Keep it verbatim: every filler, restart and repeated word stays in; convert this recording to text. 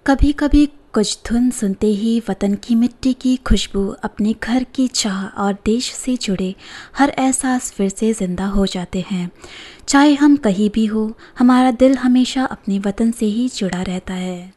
कभी कभी कुछ धुन सुनते ही वतन की मिट्टी की खुशबू, अपने घर की चाह और देश से जुड़े हर एहसास फिर से जिंदा हो जाते हैं। चाहे हम कहीं भी हो, हमारा दिल हमेशा अपने वतन से ही जुड़ा रहता है।